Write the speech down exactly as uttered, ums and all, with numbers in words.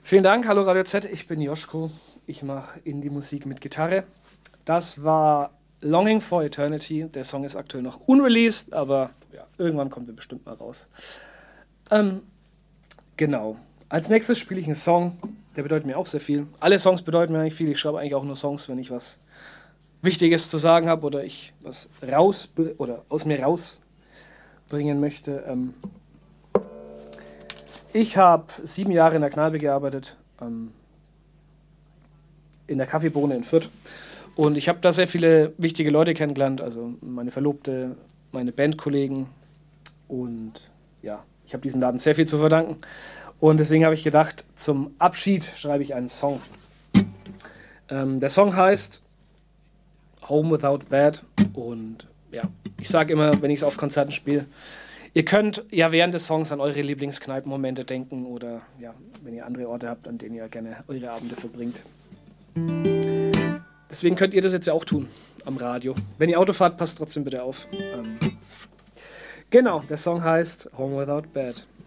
Vielen Dank, hallo Radio Z, ich bin Joschko, ich mache Indie-Musik mit Gitarre. Das war Longing for Eternity, der Song ist aktuell noch unreleased, aber ja, irgendwann kommt er bestimmt mal raus. Ähm, genau, als nächstes spiele ich einen Song, der bedeutet mir auch sehr viel. Alle Songs bedeuten mir eigentlich viel, ich schreibe eigentlich auch nur Songs, wenn ich was Wichtiges zu sagen habe oder ich was raus oder aus mir rausbringen möchte. Ähm, Ich habe sieben Jahre in der Kneipe gearbeitet, ähm, in der Kaffeebohne in Fürth. Und ich habe da sehr viele wichtige Leute kennengelernt, also meine Verlobte, meine Bandkollegen. Und ja, ich habe diesem Laden sehr viel zu verdanken. Und deswegen habe ich gedacht, zum Abschied schreibe ich einen Song. Ähm, der Song heißt Home Without Bed. Und ja, ich sage immer, wenn ich es auf Konzerten spiele, ihr könnt ja während des Songs an eure Lieblingskneipenmomente denken oder ja, wenn ihr andere Orte habt, an denen ihr gerne eure Abende verbringt. Deswegen könnt ihr das jetzt ja auch tun am Radio. Wenn ihr Auto fahrt, passt trotzdem bitte auf. Ähm, genau, der Song heißt Home Without Bed.